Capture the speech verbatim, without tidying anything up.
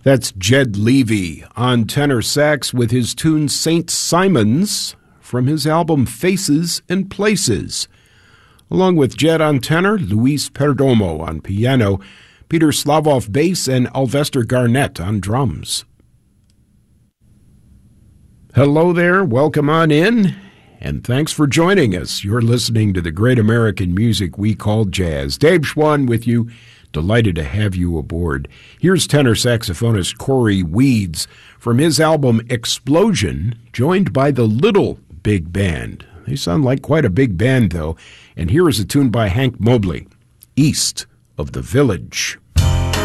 That's Jed Levy on tenor sax with his tune Saint Simon's from his album Faces and Places. Along with Jed on tenor, Luis Perdomo on piano, Peter Slavoff bass, and Alvester Garnett on drums. Hello there, welcome on in, and thanks for joining us. You're listening to the great American music we call jazz. Dave Schwann with you. Delighted to have you aboard. Here's tenor saxophonist Corey Weeds from his album Explosion, joined by the Little Big Band. They sound like quite a big band, though. And here is a tune by Hank Mobley, East of the Village.